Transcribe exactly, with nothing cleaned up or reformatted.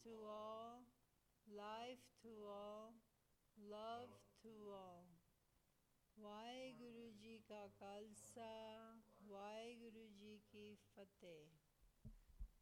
to all, life to all, love to all. Waheguru ji ਕਾ ਖਾਲਸਾ, ਵਾਹਿਗੁਰੂ ਜੀ ਕੀ ਫਤਿਹ।